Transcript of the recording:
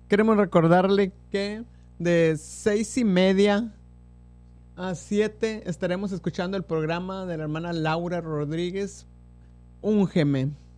queremos recordarle que de 6:30 a 7 estaremos escuchando el programa de la hermana Laura Rodríguez, Úngeme.